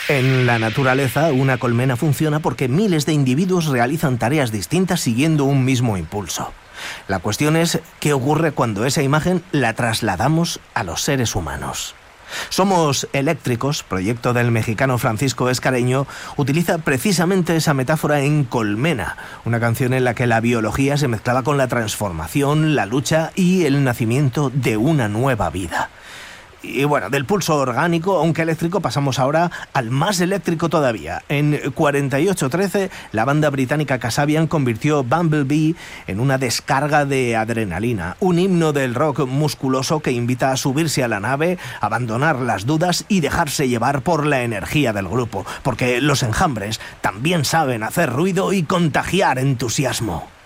En la naturaleza, una colmena funciona porque miles de individuos realizan tareas distintas siguiendo un mismo impulso. La cuestión es qué ocurre cuando esa imagen la trasladamos a los seres humanos. Somos eléctricos, proyecto del mexicano Francisco Escareño, utiliza precisamente esa metáfora en Colmena, una canción en la que la biología se mezclaba con la transformación, la lucha y el nacimiento de una nueva vida. Y bueno, del pulso orgánico, aunque eléctrico, pasamos ahora al más eléctrico todavía. En 4813, la banda británica Kasabian convirtió Bumblebee en una descarga de adrenalina, un himno del rock musculoso que invita a subirse a la nave, abandonar las dudas y dejarse llevar por la energía del grupo, porque los Enjambres también saben hacer ruido y contagiar entusiasmo.